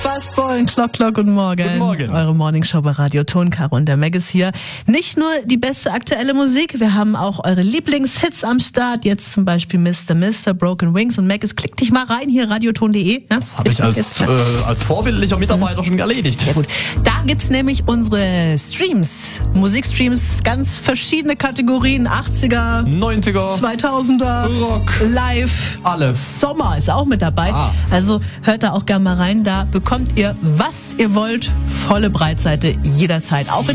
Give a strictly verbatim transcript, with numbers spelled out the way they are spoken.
Fast Point, Clock, Clock, guten Morgen. Guten Morgen. Eure Morningshow bei Radio Ton, Caro und der Meg ist hier. Nicht nur die beste aktuelle Musik, wir haben auch eure Lieblingshits am Start. Jetzt zum Beispiel Mister Mister, Broken Wings und Meg, klick dich mal rein hier, radioton punkt de. Ja? Das habe ich als, äh, als vorbildlicher Mitarbeiter mhm. schon erledigt. Sehr gut. Da gibt's nämlich unsere Streams, Musikstreams, ganz verschiedene Kategorien, achtziger, neunziger, zweitausender, Rock, Live, alles. Sommer ist auch mit dabei. Ah. Also hört da auch gerne mal rein, da bekommt ihr, was ihr wollt, volle Breitseite jederzeit. Auch in